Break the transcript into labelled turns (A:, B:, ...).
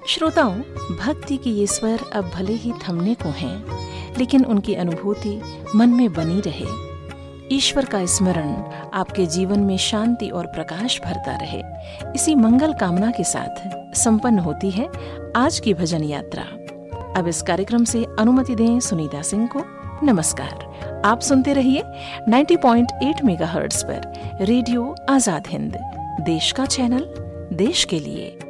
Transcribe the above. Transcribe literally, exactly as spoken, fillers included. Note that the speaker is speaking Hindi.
A: श्रोताओं, भक्ति की ये स्वर अब भले ही थमने को हैं, लेकिन उनकी अनुभूति मन में बनी रहे। ईश्वर का स्मरण आपके जीवन में शांति और प्रकाश भरता रहे। इसी मंगल कामना के साथ संपन्न होती है आज की भजन यात्रा। अब इस कार्यक्रम से अनुमति दें सुनीता सिंह को। नमस्कार। आप सुनते रहिए नब्बे पॉइंट आठ मेगाहर्ट्ज पर रेडियो आजाद हिंद, देश का चैनल, देश के लिए।